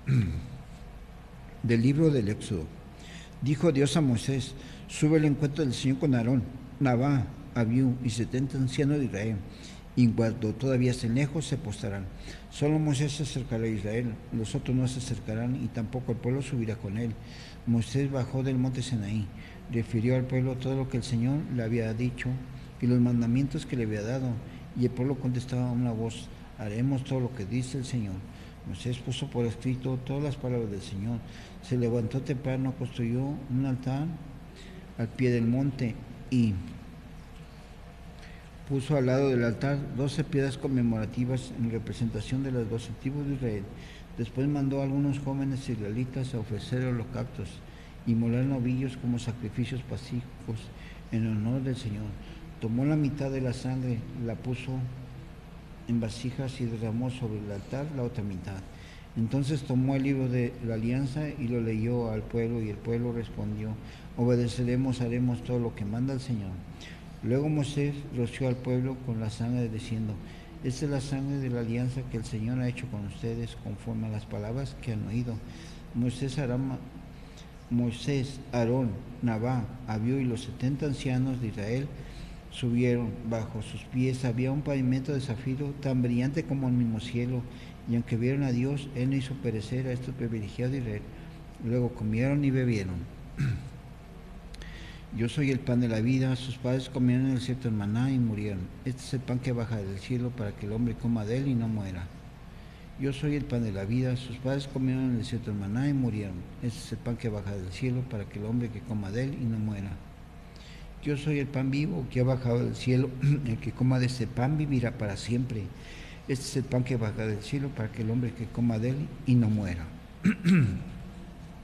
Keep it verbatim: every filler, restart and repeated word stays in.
Del libro del Éxodo. Dijo Dios a Moisés: sube al encuentro del Señor con Aarón, Nabá, Abiú y setenta ancianos de Israel, y cuando todavía estén lejos se postrarán. Solo Moisés se acercará a Israel, los otros no se acercarán, y tampoco el pueblo subirá con él. Moisés bajó del monte Sinaí, refirió al pueblo todo lo que el Señor le había dicho y los mandamientos que le había dado, y el pueblo contestaba a una voz: haremos todo lo que dice el Señor. Moisés puso por escrito todas las palabras del Señor. Se levantó temprano, construyó un altar al pie del monte y puso al lado del altar doce piedras conmemorativas en representación de las doce tribus de Israel. Después mandó a algunos jóvenes israelitas a ofrecer holocaustos y moler novillos como sacrificios pacíficos en honor del Señor. Tomó la mitad de la sangre, la puso en vasijas y derramó sobre el altar la otra mitad. Entonces tomó el libro de la alianza y lo leyó al pueblo, y el pueblo respondió: obedeceremos, haremos todo lo que manda el Señor. Luego Moisés roció al pueblo con la sangre, diciendo: esta es la sangre de la alianza que el Señor ha hecho con ustedes, conforme a las palabras que han oído. Moisés, Arama, Moisés, Aarón, Nabá, Abiú y los setenta ancianos de Israel subieron. Bajo sus pies había un pavimento de zafiro tan brillante como el mismo cielo, y aunque vieron a Dios, Él no hizo perecer a estos privilegiados de Israel. Luego comieron y bebieron. Yo soy el pan de la vida. Sus padres comieron el desierto el maná y murieron. Este es el pan que baja del cielo para que el hombre coma de él y no muera. Yo soy el pan de la vida. Sus padres comieron el desierto el maná y murieron. Este es el pan que baja del cielo para que el hombre que coma de él y no muera. Yo soy el pan vivo que ha bajado del cielo. El que coma de este pan vivirá para siempre. Este es el pan que baja del cielo para que el hombre que coma de él y no muera.